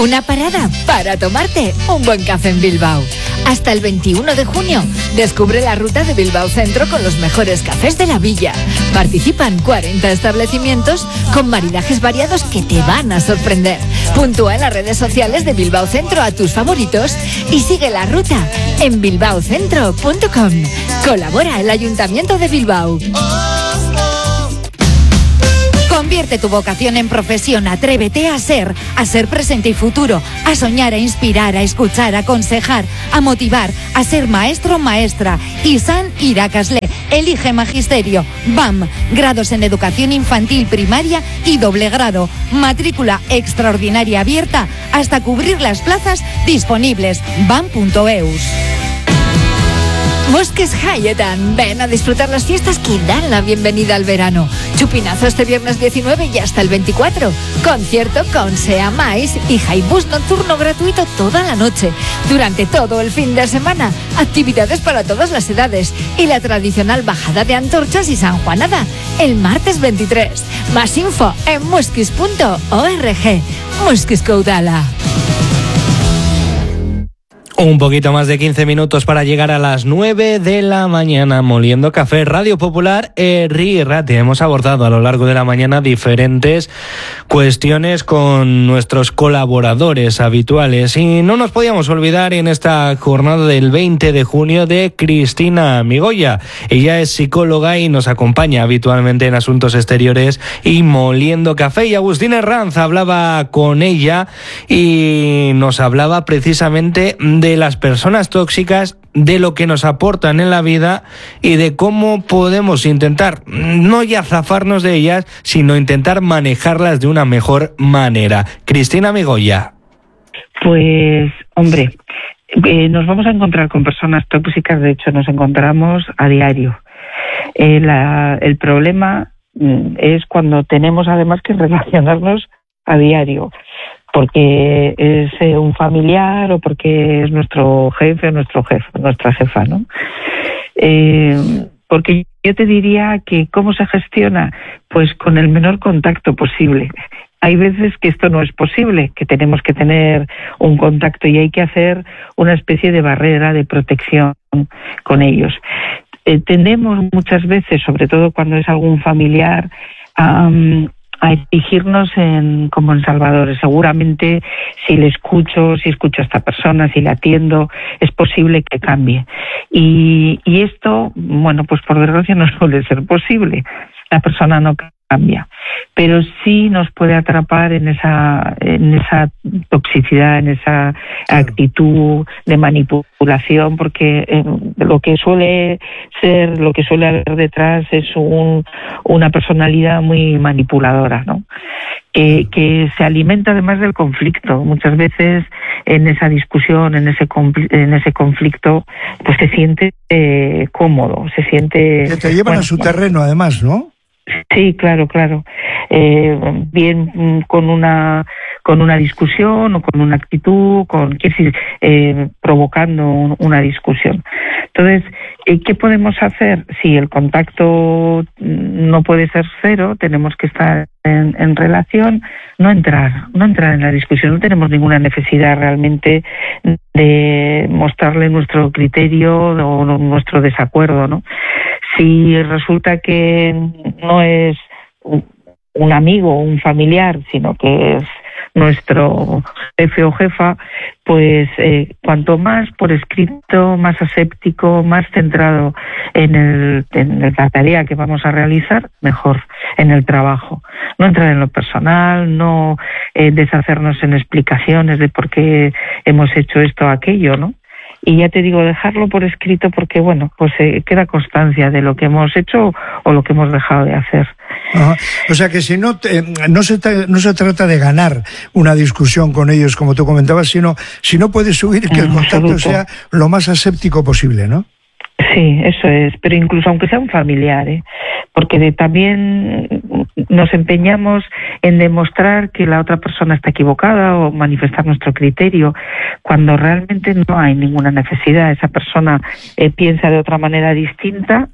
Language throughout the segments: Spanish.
Una parada para tomarte un buen café en Bilbao. Hasta el 21 de junio, descubre la ruta de Bilbao Centro con los mejores cafés de la villa. Participan 40 establecimientos con maridajes variados que te van a sorprender. Puntúa en las redes sociales de Bilbao Centro a tus favoritos y sigue la ruta en bilbaocentro.com. Colabora el Ayuntamiento de Bilbao. Convierte tu vocación en profesión, atrévete a ser presente y futuro, a soñar, a inspirar, a escuchar, a aconsejar, a motivar, a ser maestro o maestra. Izan Irakasle, elige magisterio, BAM, grados en educación infantil, primaria y doble grado, matrícula extraordinaria abierta hasta cubrir las plazas disponibles, bam.eus. Mosques Hayetan, ven a disfrutar las fiestas que dan la bienvenida al verano. Chupinazo este viernes 19 y hasta el 24. Concierto con Sea Mais y Jaibús nocturno gratuito toda la noche. Durante todo el fin de semana, actividades para todas las edades y la tradicional bajada de antorchas y sanjuanada el martes 23. Más info en muskis.org. Muskis Caudala. Un poquito más de 15 minutos para llegar a las 9 de la mañana, moliendo café. Radio Popular, Herri y Ratia. Hemos abordado a lo largo de la mañana diferentes cuestiones con nuestros colaboradores habituales. Y no nos podíamos olvidar en esta jornada del 20 de junio de Cristina Migoya. Ella es psicóloga y nos acompaña habitualmente en Asuntos Exteriores y Moliendo Café. Y Agustín Herranz hablaba con ella y nos hablaba precisamente de las personas tóxicas, de lo que nos aportan en la vida y de cómo podemos intentar no ya zafarnos de ellas, sino intentar manejarlas de una mejor manera. Cristina Migoya. Pues, hombre, nos vamos a encontrar con personas tóxicas, de hecho nos encontramos a diario. El problema es cuando tenemos además que relacionarnos a diario, porque es un familiar o porque es nuestro jefe o nuestra jefa, ¿no? Porque yo te diría que ¿cómo se gestiona? Pues con el menor contacto posible. Hay veces que esto no es posible, que tenemos que tener un contacto y hay que hacer una especie de barrera de protección con ellos. Tendemos muchas veces, sobre todo cuando es algún familiar, a exigirnos como en salvadores. Seguramente si escucho a esta persona, si le atiendo, es posible que cambie. Y esto, bueno, pues por desgracia no suele ser posible. La persona no cambia, pero sí nos puede atrapar en esa toxicidad, en esa actitud de manipulación, porque lo que suele haber detrás es una personalidad muy manipuladora, ¿no? Que se alimenta además del conflicto. Muchas veces en esa discusión, en ese conflicto, pues se siente cómodo, se siente... Que te llevan a su terreno además, ¿no? Sí, claro. Bien con una discusión o con una actitud, provocando una discusión. Entonces, ¿qué podemos hacer? Si el contacto no puede ser cero, tenemos que estar en relación, no entrar en la discusión. No tenemos ninguna necesidad realmente de mostrarle nuestro criterio o nuestro desacuerdo, ¿no? Si resulta que no es un amigo o un familiar, sino que es nuestro jefe o jefa, pues cuanto más por escrito, más aséptico, más centrado en la tarea que vamos a realizar, mejor en el trabajo. No entrar en lo personal, no deshacernos en explicaciones de por qué hemos hecho esto o aquello, ¿no? Y ya te digo, dejarlo por escrito porque, bueno, pues queda constancia de lo que hemos hecho o lo que hemos dejado de hacer. Ajá. O sea que si no se trata de ganar una discusión con ellos, como tú comentabas, sino si no puedes subir, que el contacto sea lo más aséptico posible, ¿no? Sí, eso es, pero incluso aunque sea un familiar, porque también nos empeñamos en demostrar que la otra persona está equivocada o manifestar nuestro criterio, cuando realmente no hay ninguna necesidad. Esa persona piensa de otra manera distinta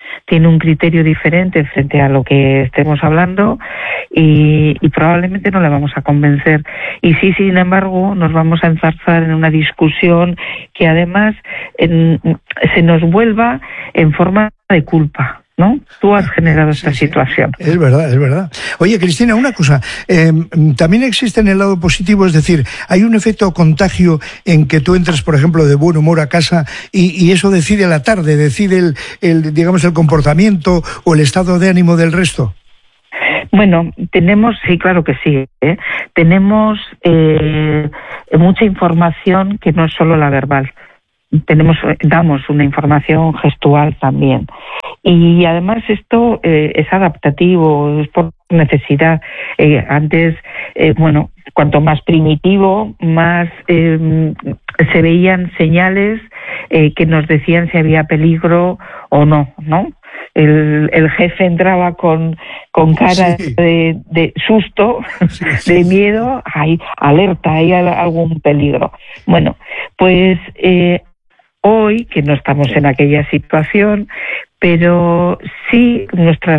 tiene un criterio diferente frente a lo que estemos hablando y probablemente no le vamos a convencer. Y sí, sin embargo, nos vamos a enzarzar en una discusión que además se nos vuelva en forma de culpa, ¿no? Tú has generado esta situación. Es verdad, es verdad. Oye, Cristina, una cosa. También existe en el lado positivo, es decir, hay un efecto contagio en que tú entres, por ejemplo, de buen humor a casa y eso decide la tarde, decide el comportamiento o el estado de ánimo del resto. Bueno, sí, claro que sí. Tenemos mucha información que no es solo la verbal. Damos una información gestual también. Y además esto es adaptativo, es por necesidad. Antes, cuanto más primitivo, más se veían señales que nos decían si había peligro o no, ¿no? El jefe entraba con cara de susto, de miedo, hay alerta, hay algún peligro. Bueno, pues hoy, que no estamos en aquella situación, pero sí nuestras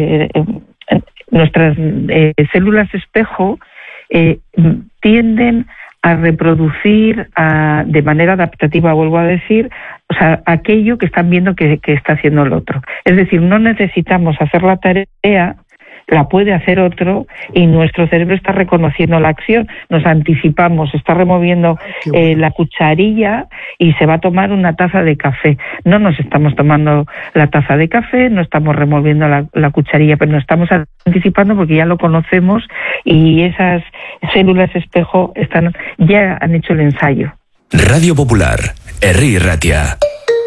células espejo tienden a reproducir de manera adaptativa, vuelvo a decir, aquello que están viendo que está haciendo el otro. Es decir, no necesitamos hacer la tarea, la puede hacer otro y nuestro cerebro está reconociendo la acción, nos anticipamos, está removiendo la cucharilla y se va a tomar una taza de café. No nos estamos tomando la taza de café, no estamos removiendo la cucharilla, pero nos estamos anticipando porque ya lo conocemos y esas células espejo ya han hecho el ensayo. Radio Popular, Herri Ratia.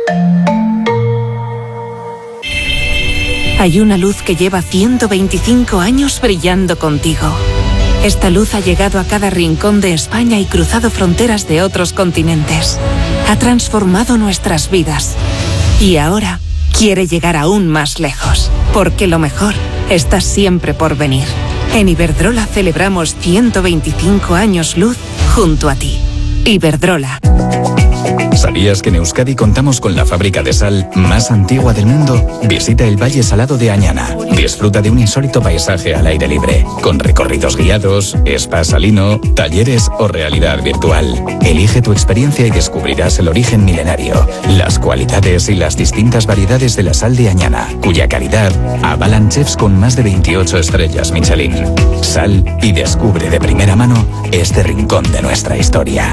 Hay una luz que lleva 125 años brillando contigo. Esta luz ha llegado a cada rincón de España y cruzado fronteras de otros continentes. Ha transformado nuestras vidas. Y ahora quiere llegar aún más lejos, porque lo mejor está siempre por venir. En Iberdrola celebramos 125 años luz junto a ti. Iberdrola. ¿Sabías que en Euskadi contamos con la fábrica de sal más antigua del mundo? Visita el Valle Salado de Añana. Disfruta de un insólito paisaje al aire libre, con recorridos guiados, spa salino, talleres o realidad virtual. Elige tu experiencia y descubrirás el origen milenario, las cualidades y las distintas variedades de la sal de Añana, cuya calidad avalan chefs con más de 28 estrellas Michelin. Sal y descubre de primera mano este rincón de nuestra historia.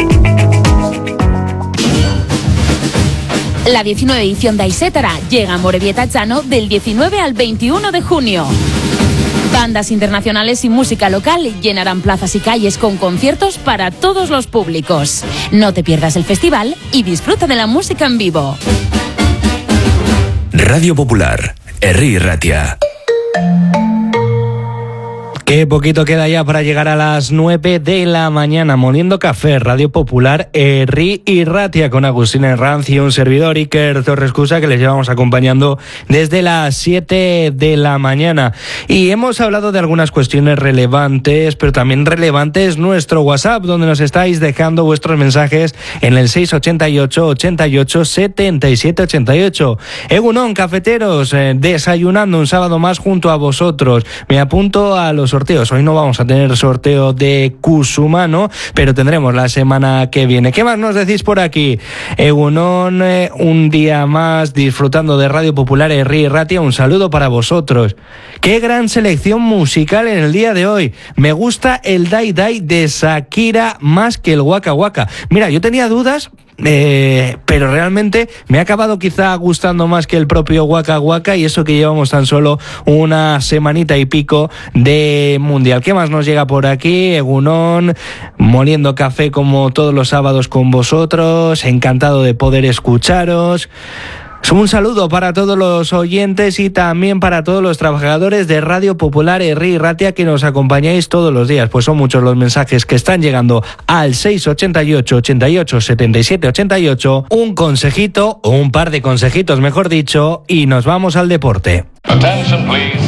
La 19 edición de Aisetara llega a Morevieta-Llano del 19 al 21 de junio. Bandas internacionales y música local llenarán plazas y calles con conciertos para todos los públicos. No te pierdas el festival y disfruta de la música en vivo. Radio Popular, Herri Ratia. Qué poquito queda ya para llegar a las 9 de la mañana. Moliendo Café, Radio Popular, Herri y Ratia, con Agustín Herranz y un servidor, Iker Torrescusa, que les llevamos acompañando desde las 7 de la mañana. Y hemos hablado de algunas cuestiones relevantes, pero también relevante es nuestro WhatsApp, donde nos estáis dejando vuestros mensajes en el 688 88 77 88. Egunon, cafeteros, desayunando un sábado más junto a vosotros. Me apunto a los sorteos. Hoy no vamos a tener sorteo de Cusumano, pero tendremos la semana que viene. ¿Qué más nos decís por aquí? Egunon, un día más disfrutando de Radio Popular, Herri Ratia, un saludo para vosotros. Qué gran selección musical en el día de hoy. Me gusta el Dai Dai de Shakira más que el Waka Waka. Mira, yo tenía dudas, pero realmente me ha acabado quizá gustando más que el propio Waka Waka, y eso que llevamos tan solo una semanita y pico de mundial. ¿Qué más nos llega por aquí? Egunon, moliendo café como todos los sábados con vosotros, encantado de poder escucharos. Un saludo para todos los oyentes y también para todos los trabajadores de Radio Popular, Herri Ratia, que nos acompañáis todos los días. Pues son muchos los mensajes que están llegando al 688 88 77 88. Un consejito, o un par de consejitos, mejor dicho, y nos vamos al deporte. Attention, please.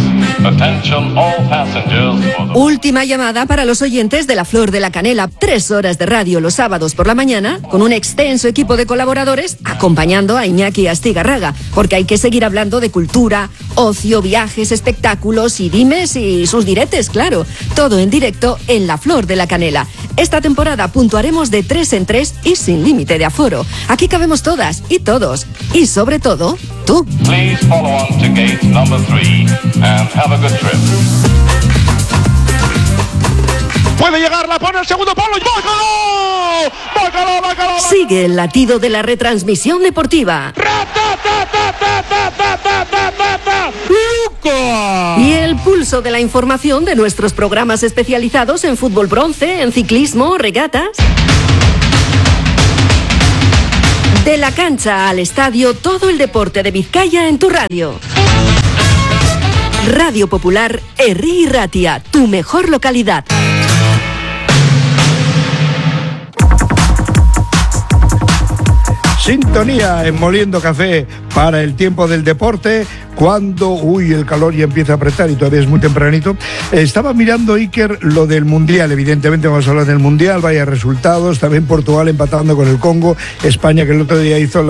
Attention all passengers for the... Última llamada para los oyentes de La Flor de la Canela. 3 horas de radio los sábados por la mañana con un extenso equipo de colaboradores acompañando a Iñaki Astigarraga, porque hay que seguir hablando de cultura, ocio, viajes, espectáculos y dimes y sus diretes, claro. Todo en directo en La Flor de la Canela. Esta temporada puntuaremos de 3 en 3 y sin límite de aforo. Aquí cabemos todas y todos. Y sobre todo, tú. Please follow on to gate number 3 and have a good trip. Puede llegar, la pone el segundo palo y ¡bácalo! ¡Bácalo, bácalo! Sigue el latido de la retransmisión deportiva. Y el pulso de la información de nuestros programas especializados en fútbol bronce, en ciclismo, regatas. De la cancha al estadio, todo el deporte de Vizcaya en tu radio. Radio Popular, Herri y Ratia, tu mejor localidad. Sintonía en Moliendo Café para el tiempo del deporte, cuando, el calor ya empieza a apretar y todavía es muy tempranito. Estaba mirando, Iker, lo del Mundial. Evidentemente vamos a hablar del Mundial, vaya resultados. También Portugal empatando con el Congo. España, que el otro día hizo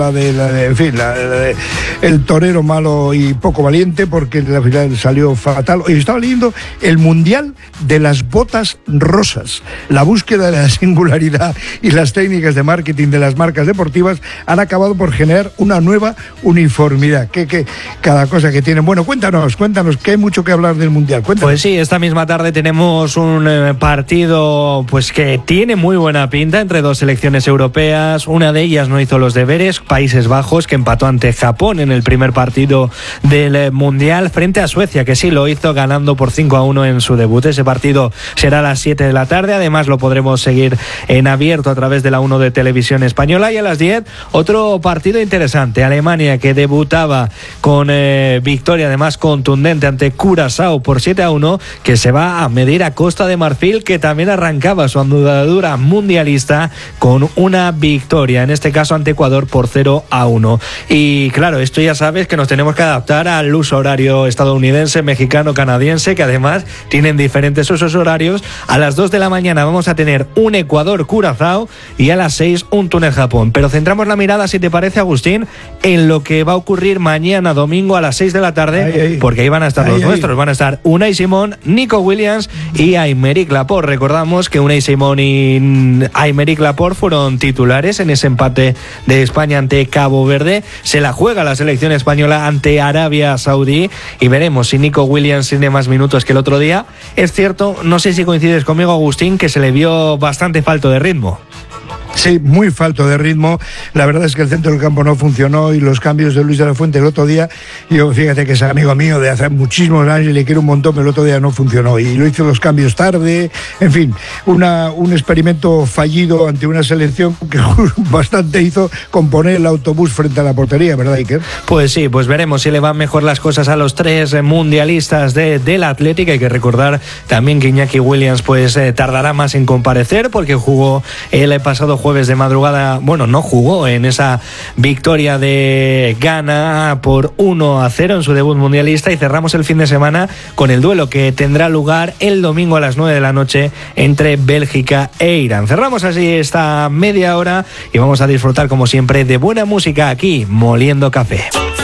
el torero malo y poco valiente, porque la final salió fatal. Hoy estaba leyendo el Mundial de las botas rosas. La búsqueda de la singularidad y las técnicas de marketing de las marcas deportivas han acabado por generar una nueva uniformidad. Que cada cosa que tienen. Bueno, cuéntanos, que hay mucho que hablar del Mundial. Cuéntanos. Pues sí, esta misma tarde tenemos un partido pues que tiene muy buena pinta entre dos selecciones europeas. Una de ellas no hizo los deberes, Países Bajos, que empató ante Japón en el primer partido del Mundial frente a Suecia, que sí lo hizo ganando por 5-1 en su debut. Ese partido será a las 7 de la tarde. Además lo podremos seguir en abierto a través de la 1 de Televisión Española. Y a las 10 otro partido interesante. Alemania, que debutaba con victoria además contundente ante Curazao por 7-1, que se va a medir a Costa de Marfil, que también arrancaba su andadura mundialista con una victoria, en este caso ante Ecuador por 0-1. Y claro, esto ya sabes que nos tenemos que adaptar al uso horario estadounidense, mexicano, canadiense, que además tienen diferentes usos horarios. A las 2 de la mañana vamos a tener un Ecuador-Curazao y a las 6 un Túnez-Japón. Pero centramos la mirada, si te parece, Agustín, en lo que va a ocurrir mañana domingo a las 6 de la tarde, porque ahí van a estar los nuestros. Van a estar Unai Simón, Nico Williams y Aymeric Laporte. Recordamos que Unai Simón y Aymeric Laporte fueron titulares en ese empate de España ante Cabo Verde. Se la juega la selección española ante Arabia Saudí y veremos si Nico Williams tiene más minutos que el otro día. Es cierto, no sé si coincides conmigo, Agustín, que se le vio bastante falto de ritmo. Sí, muy falto de ritmo. La verdad es que el centro del campo no funcionó y los cambios de Luis de la Fuente el otro día, yo fíjate que es amigo mío de hace muchísimos años y le quiero un montón, pero el otro día no funcionó y lo hizo los cambios tarde. En fin, un experimento fallido ante una selección que bastante hizo con poner el autobús frente a la portería, ¿verdad, Iker? Pues sí, pues veremos si le van mejor las cosas a los tres mundialistas del Atlético. Hay que recordar también que Iñaki Williams pues tardará más en comparecer porque jugó el pasado jueves de madrugada, bueno, no jugó en esa victoria de Ghana por 1-0 en su debut mundialista, y cerramos el fin de semana con el duelo que tendrá lugar el domingo a las 9 de la noche entre Bélgica e Irán. Cerramos así esta media hora y vamos a disfrutar como siempre de buena música aquí, Moliendo Café.